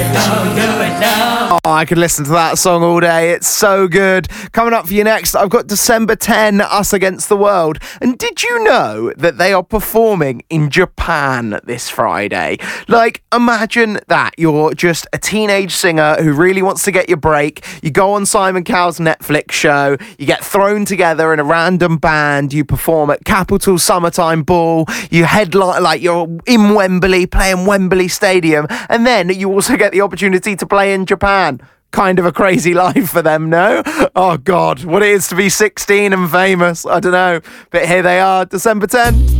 Oh, I could listen to that song all day. It's so good. Coming up for you next, I've got December 10, Us Against the World. And did you know that they are performing in Japan this Friday? Like, imagine that. You're just a teenage singer who really wants to get your break. You go on Simon Cowell's Netflix show. You get thrown together in a random band. You perform at Capital Summertime Ball. You headline, like you're in Wembley, playing Wembley Stadium. And then you also get the opportunity to play in Japan. Kind of a crazy life for them, no? Oh, God, what it is to be 16 and famous. I don't know. But here they are, December 10.